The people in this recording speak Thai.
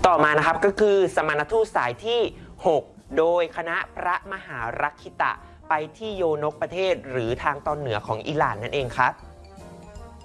ต่อมานะครับก็คือสมานทูตสายที่ 6 โดยคณะพระมหารักขิตะไปที่โยนกประเทศหรือทางตอนเหนือของอิหร่านนั่นเองครับ